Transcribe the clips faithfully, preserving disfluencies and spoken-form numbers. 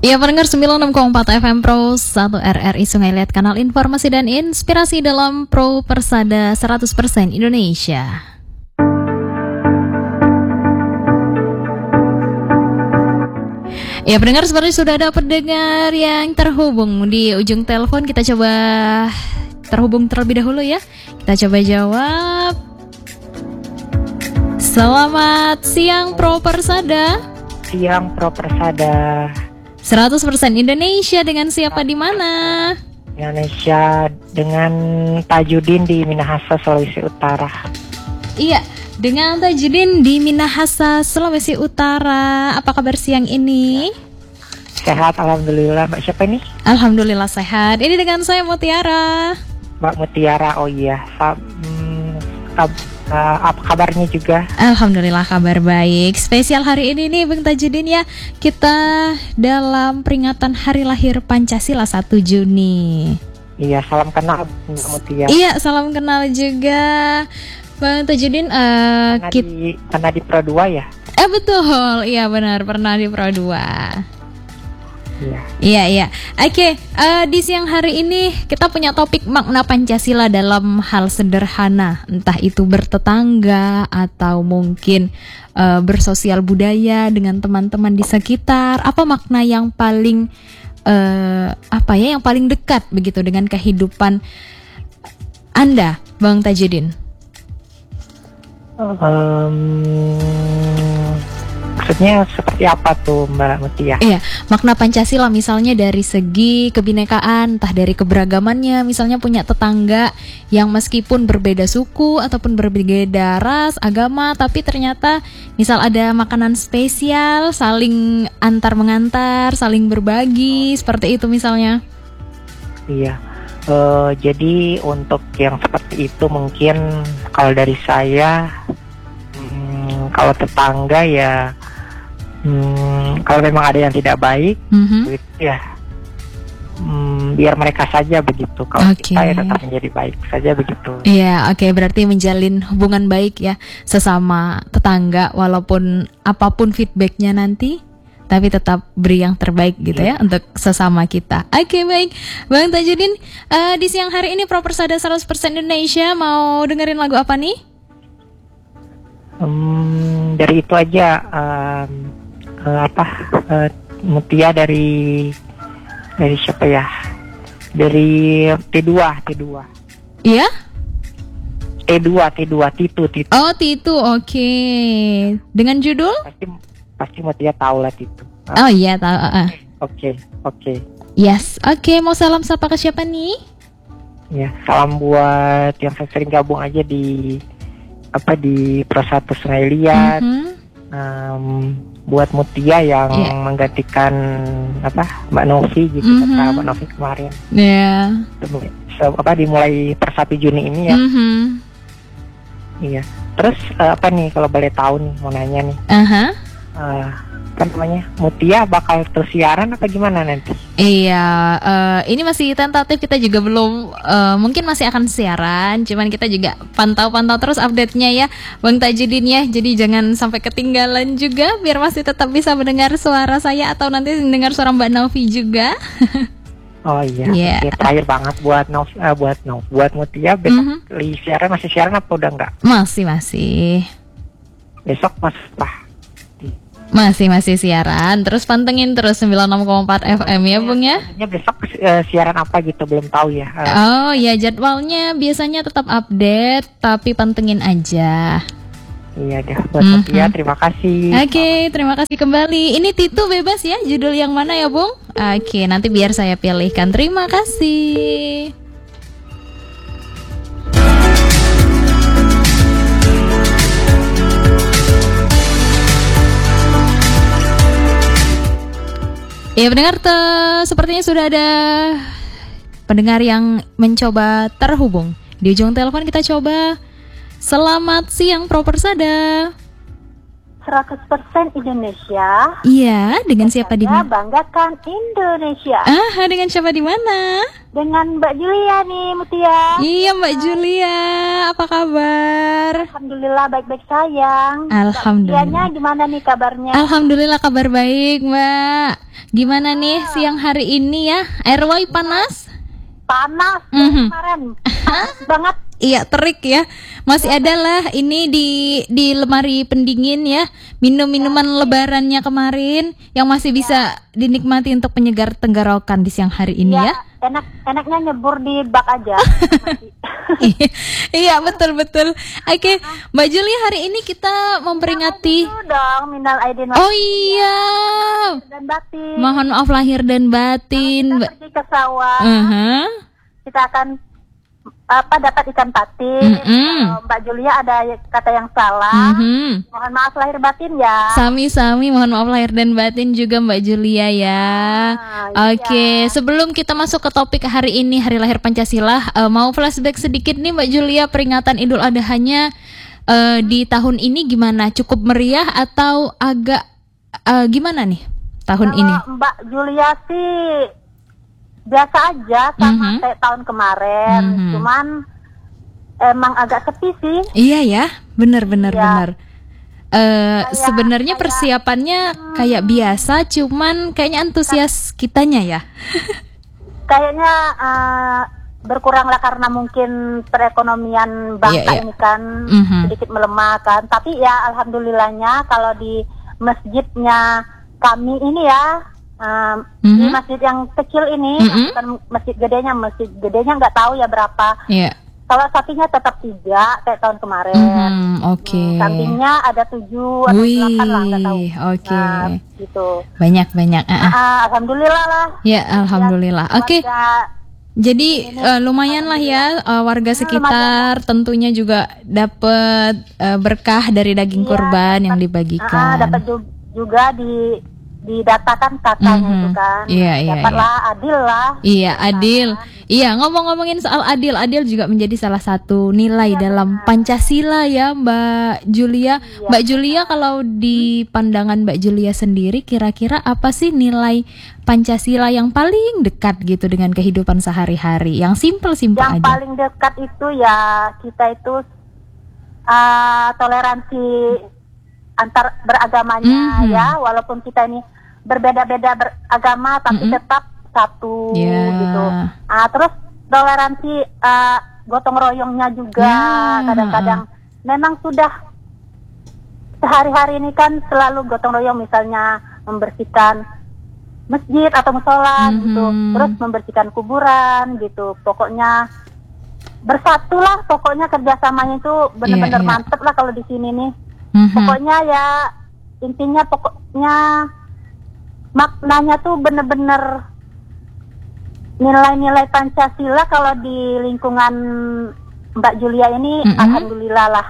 Ya, pendengar sembilan puluh enam koma empat F M Pro satu R R I Sungai Liat, kanal informasi dan inspirasi dalam Pro Persada seratus persen Indonesia. Ya, pendengar, seperti sudah ada pendengar yang terhubung di ujung telepon. Kita coba terhubung terlebih dahulu ya. Kita coba jawab. Selamat siang Pro Persada. Siang Pro Persada. seratus persen Indonesia, dengan siapa di mana? Indonesia dengan Tajudin di Minahasa, Sulawesi Utara. Iya, dengan Tajudin di Minahasa, Sulawesi Utara. Apa kabar siang ini? Sehat, alhamdulillah. Mbak siapa nih? Alhamdulillah sehat. Ini dengan saya Mutiara. Mbak Mutiara, oh iya. Sa- hmm, kab- uh, apa kabarnya juga? Alhamdulillah kabar baik. Spesial hari ini nih Bang Tajudin ya, kita dalam peringatan Hari Lahir Pancasila satu Juni. Iya, salam kenal Mbak Mutiara. Iya, salam kenal juga Bang Tajudin. uh, Pernah kita... di, pernah di Pro dua ya? Eh betul, iya benar, pernah di Pro dua. Iya. Iya, iya. Oke, uh, di siang hari ini kita punya topik makna Pancasila dalam hal sederhana, entah itu bertetangga atau mungkin uh, bersosial budaya dengan teman-teman di sekitar. Apa makna yang paling uh, apa ya, yang paling dekat begitu dengan kehidupan Anda, Bang Tajudin? Um, maksudnya seperti apa tuh Mbak Mutia? Iya, makna Pancasila misalnya dari segi kebinekaan, entah dari keberagamannya, misalnya punya tetangga yang meskipun berbeda suku ataupun berbeda ras, agama, tapi ternyata misal ada makanan spesial, saling antar mengantar, saling berbagi, seperti itu misalnya. Iya. Uh, jadi untuk yang seperti itu mungkin kalau dari saya, hmm, kalau tetangga ya, hmm, kalau memang ada yang tidak baik, Mm-hmm. gitu ya, hmm, biar mereka saja begitu. Kalau Okay. kita ya tetap menjadi baik saja begitu. Iya, oke, berarti menjalin hubungan baik ya sesama tetangga, walaupun apapun feedbacknya nanti, tapi tetap beri yang terbaik gitu ya, Iya. untuk sesama kita. Oke, baik Bang Tajudin, uh, di siang hari ini Pro Persada seratus persen Indonesia mau dengerin lagu apa nih? Hmm, dari itu aja, um, uh, apa uh, Mutia dari dari siapa ya? Dari T dua, T dua. Iya? T dua, T dua, Titu, Titu. Oh, Titu, oke. Dengan judul? Pasti pasti Mutia tahu lah Titu. Oh iya, tahu. uh, uh. Oke, oke. Yes, oke. Mau salam sapa ke siapa nih? Ya, salam buat yang sering gabung aja di apa di Pro satu Sungai Liat. Mhm. Um, buat Mutia yang Yeah. menggantikan apa Mbak Novi gitu, Mhm. kata Mbak Novi kemarin. Ya. So, apa dimulai per satu Juni ini ya. Mhm. Iya. Terus uh, apa nih kalau boleh tahu nih, mau nanya nih. Aha. Uh, apa namanya? Mutia bakal terus siaran apa gimana nanti? Iya, eh, ini masih tentatif, kita juga belum, eh, mungkin masih akan siaran, cuman kita juga pantau-pantau terus update-nya ya Bang Tajudin ya, jadi jangan sampai ketinggalan juga, biar masih tetap bisa mendengar suara saya atau nanti mendengar suara Mbak Novi juga. Oh iya, Yeah. oke, terakhir banget buat Nov, uh, buat Nov, buat Mutia besok Mhm. li siaran masih siaran apa udah enggak? Masih, masih. Besok mas apa? Masih, masih siaran, terus pantengin terus sembilan puluh enam koma empat F M ya Bung ya. Maksudnya besok uh, siaran apa gitu belum tahu ya. Uh, Oh ya, jadwalnya biasanya tetap update, tapi pantengin aja. Iya deh, buat Mhm. Mutia terima kasih. Oke, terima kasih kembali. Ini Titu bebas ya, judul yang mana ya Bung? Oke, nanti biar saya pilihkan. Terima kasih. Ya pendengar, te- sepertinya sudah ada pendengar yang mencoba terhubung. Di ujung telepon kita coba. Selamat siang Pro Persada. seratus persen Indonesia. Iya, dengan siapa di Saya mana? banggakan Indonesia. Ah, dengan siapa di mana? Dengan Mbak Julia nih, Mutia. Iya, Mbak Julia. Apa kabar? Alhamdulillah baik-baik sayang. Alhamdulillah. Mbak Julianya gimana nih kabarnya? Alhamdulillah kabar baik, Mbak. Gimana nih siang hari ini ya? Air wai panas? Panas Mhm. kemarin. Panas banget. Iya, terik ya. Masih ada lah ini di di lemari pendingin ya. Minum-minuman lebarannya kemarin yang masih bisa dinikmati untuk penyegar tenggorokan di siang hari ini ya. Enak enaknya nyebur di bak aja. Iya, betul betul. Oke, Mbak Julia, hari ini kita memperingati. Itu dong minal aidin wal Oh iya. dan batin. Mohon maaf lahir dan batin, Kita Mbak. pergi ke sawah. Uh-huh. Kita akan apa dapat ikan patin. Mm-mm. Kalau Mbak Julia ada kata yang salah. Mhm. Mohon maaf lahir batin ya. Sami-sami, mohon maaf lahir dan batin juga Mbak Julia ya. Ah, Oke, sebelum kita masuk ke topik hari ini, Hari Lahir Pancasila, eh, mau flashback sedikit nih Mbak Julia, peringatan Idul Adhanya eh, di tahun ini gimana? Cukup meriah atau agak eh, gimana nih tahun Kalau ini? Mbak Julia sih biasa aja sama Mhm. kayak tahun kemarin. Mhm. Cuman emang agak sepi sih. Iya ya, benar-benar Iya. benar. Eh, Kayak- sebenarnya kayak- persiapannya kayak biasa, cuman kayaknya antusias kitanya ya. Kayaknya eh, berkurang lah karena mungkin perekonomian bangsa Iya, iya. ini kan Mhm. sedikit melemah kan. Tapi ya alhamdulillahnya kalau di masjidnya kami ini ya, eh, di Mhm. masjid yang kecil ini, Mhm. bukan masjid gedenya, masjid gedenya nggak tahu ya berapa. Iya. Kalau sapinya tetap tiga kayak tahun kemarin. Mhm, oke. Hmm, Kambingnya ada tujuh atau Wih, delapan lah nggak tahu. oke. Nah, gitu. Banyak-banyak. ah, ah. Ah, alhamdulillah lah. Ya, alhamdulillah. Oke. Warga- Jadi eh, lumayan lah ya eh, warga sekitar tentunya juga dapat eh, berkah dari daging Iya, kurban yang dapat- dibagikan. Ah, dapat ju- juga di didatakan kakaknya Mhm. itu kan. Iya, iya, Dapatlah adil lah. Iya, adil. Iya, ngomong-ngomongin soal adil, adil juga menjadi salah satu nilai Iya, dalam Pancasila ya, Mbak Julia. Mbak Julia, kalau di pandangan Mbak Julia sendiri, kira-kira apa sih nilai Pancasila yang paling dekat gitu dengan kehidupan sehari-hari, yang simple-simple Yang aja? paling dekat itu ya kita itu ah, toleransi antar beragamanya Mhm. ya, walaupun kita ini berbeda-beda beragama tapi Mhm. tetap satu Ya. gitu. Ah, terus toleransi ah, gotong royongnya juga Ya. kadang-kadang memang sudah sehari-hari ini kan selalu gotong royong, misalnya membersihkan masjid atau musola Mhm. gitu, terus membersihkan kuburan gitu. Pokoknya bersatulah, pokoknya kerjasamanya itu benar-benar Iya, iya. mantep lah kalau di sini nih. Mhm. Pokoknya ya intinya pokoknya maknanya tuh bener-bener nilai-nilai Pancasila kalau di lingkungan Mbak Julia ini Mm-mm. alhamdulillah lah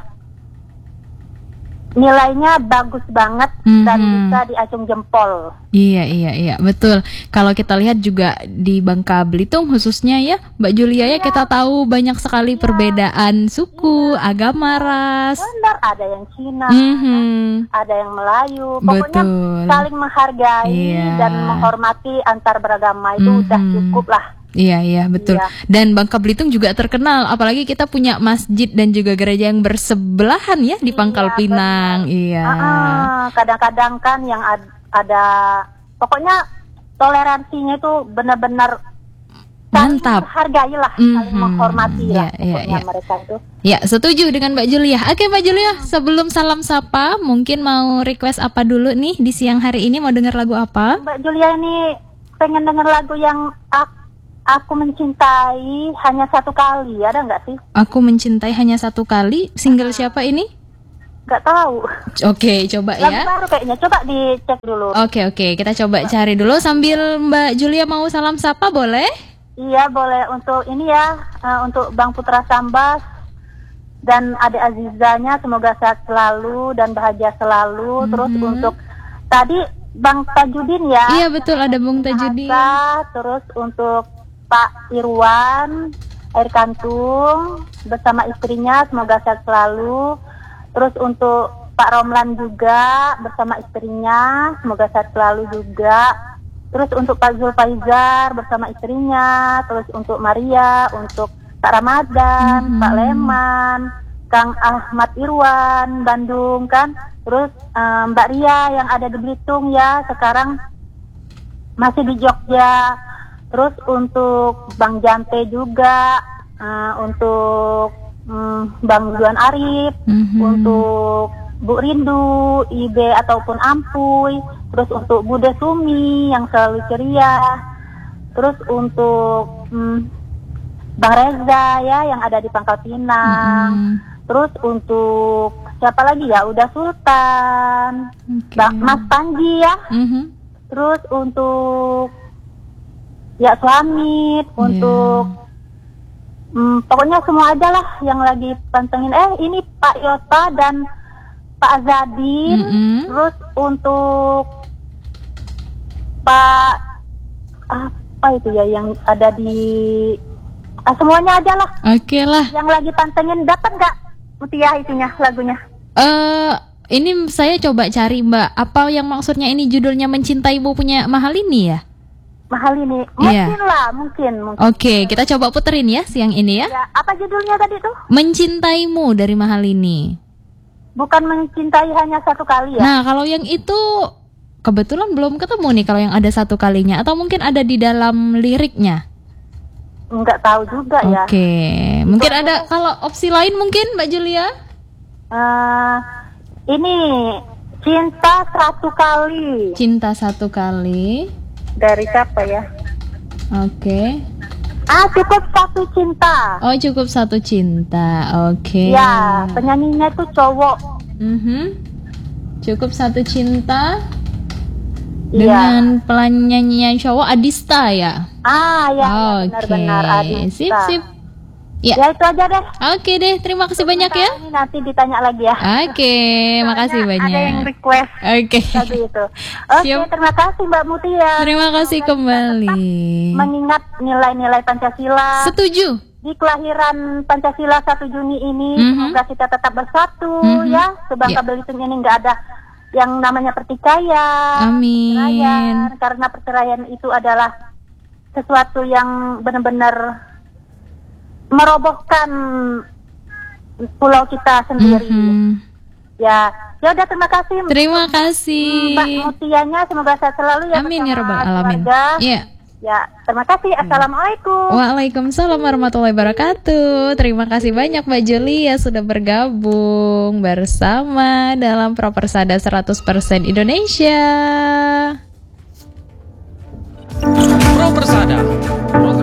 nilainya bagus banget dan Mhm. bisa diacung jempol. Iya, iya, iya, betul. Kalau kita lihat juga di Bangka Belitung khususnya ya, Mbak Julia ya, kita tahu banyak sekali perbedaan suku, agama, ras. Benar, ada yang Cina, Mhm. ada yang Melayu, pokoknya Betul. saling menghargai Iya. dan menghormati antar beragama itu udah Mhm. cukup lah. Iya, iya, betul. Iya. Dan Bangka Belitung juga terkenal, apalagi kita punya masjid dan juga gereja yang bersebelahan ya di Pangkal Iya, Pinang. benar. Iya. Ah, ah, kadang-kadang kan yang ad- ada, pokoknya toleransinya itu benar-benar saling Mantap. menghargai lah, saling Mhm. menghormati Iya, lah iya, pokoknya iya. mereka itu. Ya, setuju dengan Mbak Julia. Oke, Mbak Julia, sebelum salam sapa, mungkin mau request apa dulu nih di siang hari ini? Mau dengar lagu apa? Mbak Julia ini pengen denger lagu yang ak- aku mencintai hanya satu kali, ada nggak sih? Aku mencintai hanya satu kali. Single siapa ini? Nggak tahu. Oke, coba Lagu ya. baru kayaknya, coba dicek dulu. Oke, oke, kita coba cari dulu sambil Mbak Julia mau salam sapa, boleh? Iya boleh, untuk ini ya, eh, untuk Bang Putra Sambas dan adik Azizanya semoga sehat selalu dan bahagia selalu. Terus Mhm. untuk tadi Bang Tajudin ya. Iya, betul, ada Bung Tajudin. Bahasa, terus untuk Pak Irwan Air Kantung bersama istrinya semoga sehat selalu. Terus untuk Pak Romlan juga bersama istrinya, semoga sehat selalu juga. Terus untuk Pak Zulfaizar bersama istrinya, terus untuk Maria, untuk Kak Ramadan, Mhm. Pak Leman, Kang Ahmad Irwan, Bandung kan. Terus eh, Mbak Ria yang ada di Belitung ya, sekarang masih di Jogja. Terus untuk Bang Jante juga, eh, untuk mm, Bang Duan Arif, Mhm. untuk Bu Rindu, Ibe ataupun Ampuy, terus untuk Bude Sumi yang selalu ceria, terus untuk mm, Bang Reza ya yang ada di Pangkal Pinang, Mhm. terus untuk siapa lagi ya, udah Sultan, Oke. Bang Mas Panji ya, Mhm. terus untuk ya Suamit, untuk mm, pokoknya semua aja lah yang lagi pantengin. Eh ini Pak Yota dan Pak Azadin, Mhm. terus untuk Pak apa itu ya yang ada di ah, semuanya aja lah Oke lah. yang lagi pantengin. Dapat nggak Mutia itunya lagunya? Eh, ini saya coba cari Mbak, apa yang maksudnya ini judulnya Mencintaimu punya Mahal ini ya? Mahal ini Iya. mungkin lah, mungkin mungkin. Oke, kita coba puterin ya siang ini ya. Ya, apa judulnya tadi tuh? Mencintaimu dari Mahal ini. Bukan mencintai hanya satu kali ya? Nah, kalau yang itu kebetulan belum ketemu nih kalau yang ada satu kalinya, atau mungkin ada di dalam liriknya. Nggak tahu juga ya. Oke, mungkin ada kalau opsi lain mungkin Mbak Julia. Eh, ini cinta satu kali Cinta satu kali. dari siapa ya? Oke. Ah, cukup satu cinta. Oh, cukup satu cinta. Oke. Ya, penyanyinya itu cowok. Mhm. Cukup satu cinta Iya. dengan penyanyinya cowok Adista ya. Ah, ya, ya Oke. benar-benar Adista. Sip sip. Ya. Ya itu aja deh. Oke deh, terima kasih banyak ya. Ini nanti ditanya lagi ya. Oke, makasih Soalnya banyak. Ada yang request Oke. lagu itu. Oke, Siap. terima kasih Mbak Mutia. Terima kasih kembali. Mengingat nilai-nilai Pancasila. Setuju. Di kelahiran Pancasila satu Juni ini, Mhm. semoga kita tetap bersatu Mhm. ya. Sebangsa Ya. Belitung ini nggak ada yang namanya pertikaian, Amin. perceraian, karena perceraian itu adalah sesuatu yang benar-benar merobohkan pulau kita sendiri. Mhm. Ya, ya udah terima kasih. Terima kasih. Mbak Mutianya, semoga sehat selalu ya. Amin ya bersama rabbal alamin. keluarga. Ya. Ya, terima kasih. Assalamualaikum. Waalaikumsalam warahmatullahi wabarakatuh. Terima kasih banyak Mbak Julia sudah bergabung bersama dalam Propersada seratus persen Indonesia. Pro Persada, program